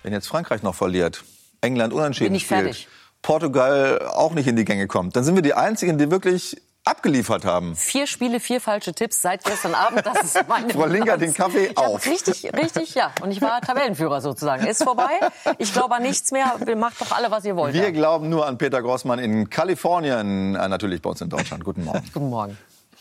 Wenn jetzt Frankreich noch verliert, England unentschieden spielt, fertig. Portugal auch nicht in die Gänge kommt, dann sind wir die Einzigen, die wirklich abgeliefert haben. 4 Spiele, 4 falsche Tipps seit gestern Abend. Das ist meine Frau Linker, den Kaffee auf. Richtig, ja. Und ich war Tabellenführer sozusagen. Ist vorbei. Ich glaube an nichts mehr. Macht doch alle, was ihr wollt. Wir glauben nur an Peter Grossmann in Kalifornien, natürlich bei uns in Deutschland. Guten Morgen. Guten Morgen.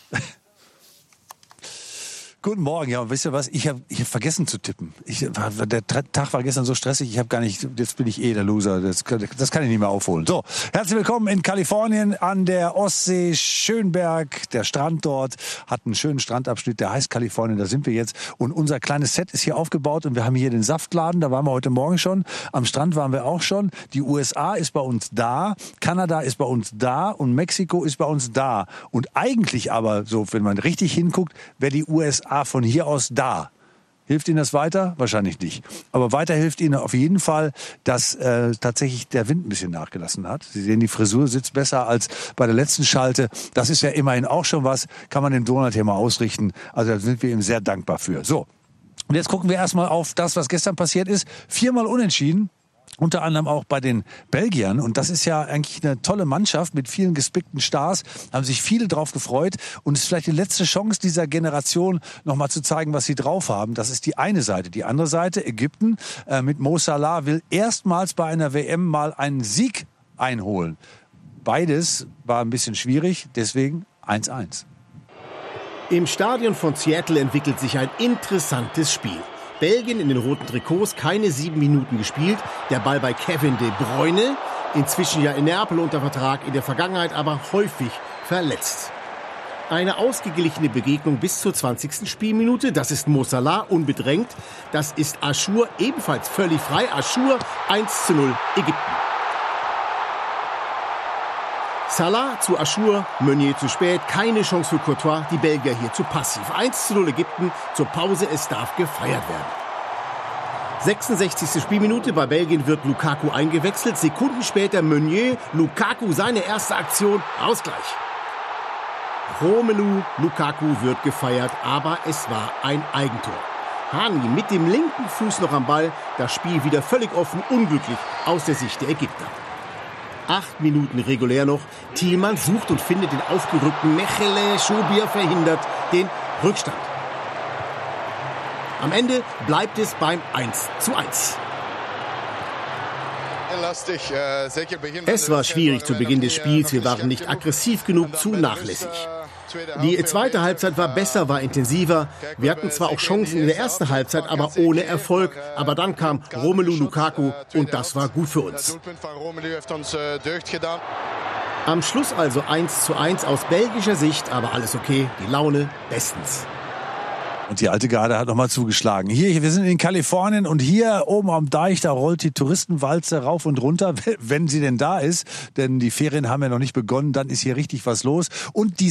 Guten Morgen, ja, wisst ihr was? Ich hab vergessen zu tippen. Der Tag war gestern so stressig, jetzt bin ich der Loser, das kann ich nicht mehr aufholen. So, herzlich willkommen in Kalifornien an der Ostsee, Schönberg, der Strand dort, hat einen schönen Strandabschnitt, der heißt Kalifornien, da sind wir jetzt. Und unser kleines Set ist hier aufgebaut und wir haben hier den Saftladen, da waren wir heute Morgen schon, am Strand waren wir auch schon, die USA ist bei uns da, Kanada ist bei uns da und Mexiko ist bei uns da. Und eigentlich aber, so wenn man richtig hinguckt, wäre die USA von hier aus da. Hilft Ihnen das weiter? Wahrscheinlich nicht. Aber weiter hilft Ihnen auf jeden Fall, dass tatsächlich der Wind ein bisschen nachgelassen hat. Sie sehen, die Frisur sitzt besser als bei der letzten Schalte. Das ist ja immerhin auch schon was. Kann man dem Donald hier mal ausrichten. Also da sind wir ihm sehr dankbar für. So, und jetzt gucken wir erstmal auf das, was gestern passiert ist. 4-mal unentschieden. Unter anderem auch bei den Belgiern. Und das ist ja eigentlich eine tolle Mannschaft mit vielen gespickten Stars. Haben sich viele drauf gefreut. Und es ist vielleicht die letzte Chance dieser Generation, nochmal zu zeigen, was sie drauf haben. Das ist die eine Seite. Die andere Seite, Ägypten mit Mo Salah, will erstmals bei einer WM mal einen Sieg einholen. Beides war ein bisschen schwierig, deswegen 1-1. Im Stadion von Seattle entwickelt sich ein interessantes Spiel. Belgien in den roten Trikots, keine 7 Minuten gespielt. Der Ball bei Kevin De Bruyne, inzwischen ja in Neapel unter Vertrag, in der Vergangenheit aber häufig verletzt. Eine ausgeglichene Begegnung bis zur 20. Spielminute. Das ist Mo Salah, unbedrängt. Das ist Achour, ebenfalls völlig frei. Achour, 1:0 Ägypten. Salah zu Achour, Meunier zu spät, keine Chance für Courtois, die Belgier hier zu passiv. 1:0 Ägypten, zur Pause, es darf gefeiert werden. 66. Spielminute, bei Belgien wird Lukaku eingewechselt, Sekunden später Meunier, Lukaku seine erste Aktion, Ausgleich. Romelu Lukaku wird gefeiert, aber es war ein Eigentor. Hani mit dem linken Fuß noch am Ball, das Spiel wieder völlig offen, unglücklich aus der Sicht der Ägypter. 8 Minuten regulär noch. Thielmann sucht und findet den aufgerückten Mechele. Schobier verhindert den Rückstand. Am Ende bleibt es beim 1:1. Es war schwierig zu Beginn des Spiels. Wir waren nicht aggressiv genug, zu nachlässig. Die zweite Halbzeit war besser, war intensiver. Wir hatten zwar auch Chancen in der ersten Halbzeit, aber ohne Erfolg. Aber dann kam Romelu Lukaku und das war gut für uns. Am Schluss also 1:1 aus belgischer Sicht, aber alles okay, die Laune bestens. Und die alte Garde hat nochmal zugeschlagen. Hier, wir sind in Kalifornien und hier oben am Deich, da rollt die Touristenwalze rauf und runter, wenn sie denn da ist. Denn die Ferien haben ja noch nicht begonnen, dann ist hier richtig was los. Und die